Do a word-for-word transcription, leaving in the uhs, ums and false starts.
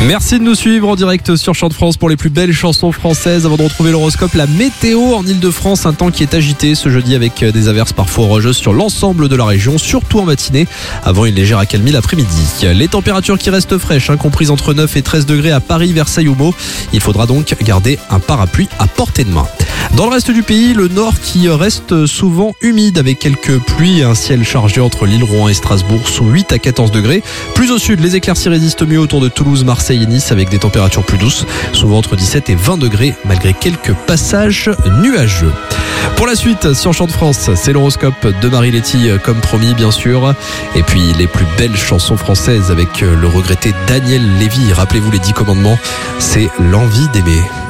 Merci de nous suivre en direct sur Chant de France pour les plus belles chansons françaises. Avant de retrouver l'horoscope, la météo en Ile-de-France, un temps qui est agité ce jeudi avec des averses parfois orageuses sur l'ensemble de la région, surtout en matinée, avant une légère accalmie l'après-midi. Les températures qui restent fraîches, hein, comprises entre neuf et treize degrés à Paris, Versailles ou Meaux. Il faudra donc garder un parapluie à portée de main. Dans le reste du pays, le nord qui reste souvent humide avec quelques pluies et un ciel chargé entre Lille, Rouen et Strasbourg sous huit à quatorze degrés. Plus au sud, les éclaircies résistent mieux autour de Toulouse, Marseille et Nice avec des températures plus douces, souvent entre dix-sept et vingt degrés malgré quelques passages nuageux. Pour la suite, sur Chant de France, c'est l'horoscope de Marie Letty comme promis bien sûr. Et puis les plus belles chansons françaises avec le regretté Daniel Lévy. Rappelez-vous les dix commandements, c'est l'envie d'aimer.